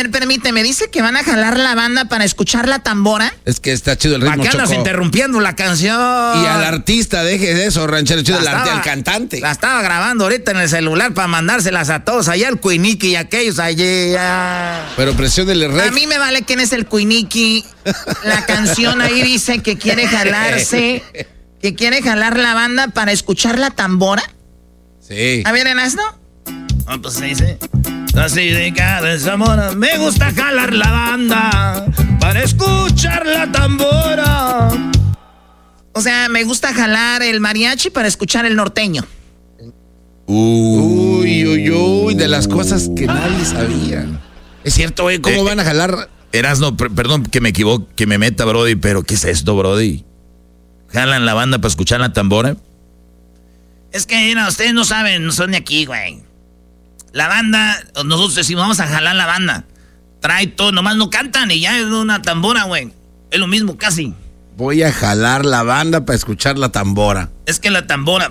ver, permíteme, dice que van a jalar la banda para escuchar la tambora. Es que está chido el ritmo, ¿Para qué andas interrumpiendo la canción? Y al artista, deje eso, ranchero chido, al cantante. La estaba grabando ahorita en el celular para mandárselas a todos allá, el Cuiniqui y aquellos allá. Pero presiónele rec. A mí me vale quién es el Cuiniqui. La canción ahí dice que quiere jalarse, que quiere jalar la banda para escuchar la tambora. Sí. A ver, Erasno. Pues se dice... Así de cada Zamora, me gusta jalar la banda para escuchar la tambora. O sea, me gusta jalar el mariachi para escuchar el norteño. Uy, de las cosas que nadie sabía. Es cierto, güey, ¿cómo van a jalar? Erasno, perdón que me equivoque, que me meta, Brody, pero ¿qué es esto, Brody? ¿Jalan la banda para escuchar la tambora? Es que, mira, ustedes no saben, no son de aquí, güey. La banda, nosotros decimos, vamos a jalar la banda. Trae todo, nomás no cantan y ya es una tambora, güey. Es lo mismo, casi. Voy a jalar la banda para escuchar la tambora. Es que la tambora...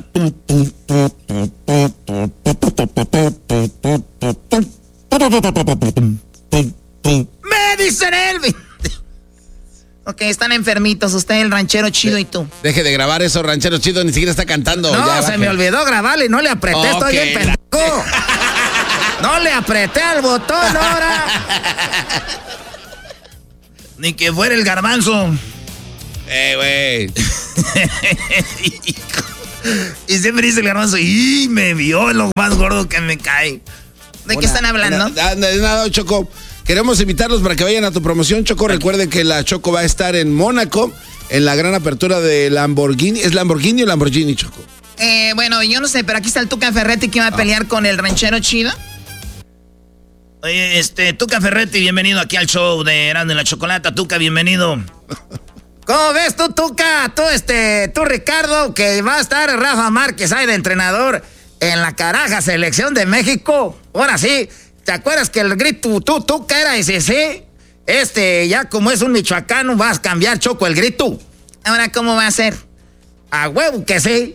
¡Me dicen Elvis! Ok, están enfermitos, usted, el ranchero chido y tú. Deje de grabar eso, ranchero chido, ni siquiera está cantando. No, ya, se me olvidó grabarle y no le apreté, estoy bien pendejo. No le apreté al botón ahora. Ni que fuera el garbanzo. Güey. Y siempre dice el garbanzo, y me vio lo más gordo que me cae. ¿De qué están hablando? Nada, Choco. Queremos invitarlos para que vayan a tu promoción, Choco. Recuerden que la Choco va a estar en Mónaco, en la gran apertura de Lamborghini. ¿Es Lamborghini o Lamborghini, Choco? Bueno, yo no sé, pero aquí está el Tuca Ferretti que va a pelear con el ranchero chido. Oye, Tuca Ferretti, bienvenido aquí al show de Erasmo y la Chocolata. Tuca, bienvenido. ¿Cómo ves tú, Tuca? Tú, Ricardo, que va a estar Rafa Márquez ahí de entrenador en la caraja selección de México. Ahora sí, ¿te acuerdas que el grito Tuca era ese, sí? Ya como es un michoacano, vas a cambiar, Choco, el grito. Ahora, ¿cómo va a ser? A huevo que sí.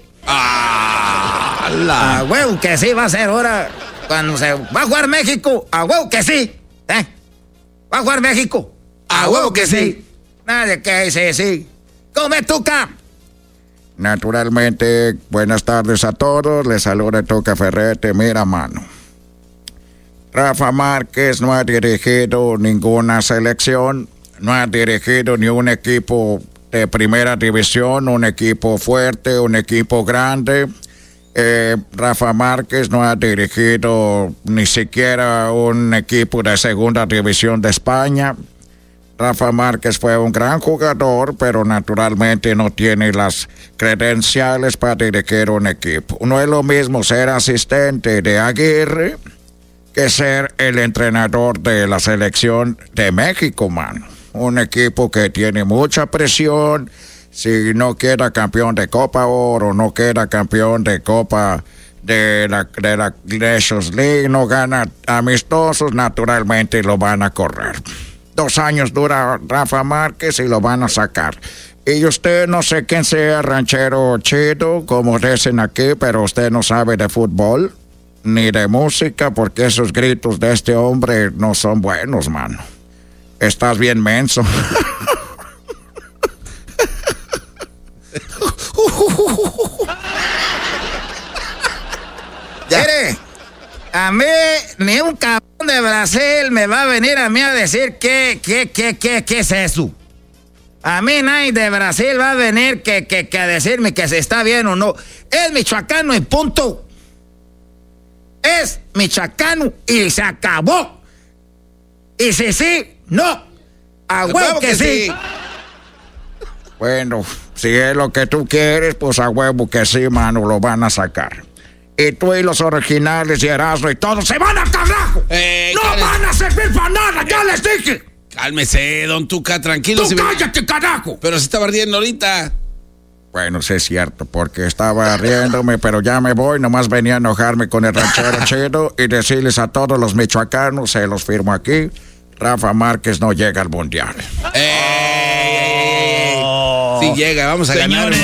A huevo que sí va a ser ahora. Cuando se va a jugar México, a huevo que sí. Va a jugar México, a huevo que sí. Nadie que dice sí. ¿Cómo ves, Tuca? Naturalmente, buenas tardes a todos. Les saluda Tuca Ferretti. Mira, mano. Rafa Márquez no ha dirigido ninguna selección. No ha dirigido ni un equipo de primera división, un equipo fuerte, un equipo grande. Rafa Márquez no ha dirigido ni siquiera un equipo de segunda división de España. Rafa Márquez fue un gran jugador, pero naturalmente no tiene las credenciales para dirigir un equipo. No es lo mismo ser asistente de Aguirre que ser el entrenador de la selección de México, mano. Un equipo que tiene mucha presión. Si no queda campeón de Copa Oro, no queda campeón de Copa de la Nations League, no gana amistosos, naturalmente lo van a correr. 2 años dura Rafa Márquez y lo van a sacar. Y usted no sé quién sea ranchero chido, como dicen aquí, pero usted no sabe de fútbol ni de música, porque esos gritos de este hombre no son buenos, mano. Estás bien menso. Mire, a mí ni un cabrón de Brasil me va a venir a mí a decir qué es eso. A mí nadie de Brasil va a venir a decirme que se está bien o no. Es michoacano y punto. Es michoacano y se acabó. Y si sí, no. A huevo que sí. Bueno, si es lo que tú quieres, pues a huevo que sí, mano, lo van a sacar. Y tú y los originales y Erasmo y todos se van al carajo. ¡No van a servir para nada! ¡Ya les dije! Cálmese, don Tuca, tranquilo. ¡Tú cállate, carajo! Pero se estaba riendo ahorita. Bueno, sí es cierto, porque estaba riéndome, pero ya me voy. Nomás venía a enojarme con el ranchero chido y decirles a todos los michoacanos, se los firmo aquí, Rafa Márquez no llega al Mundial. Sí llega, vamos a ganar.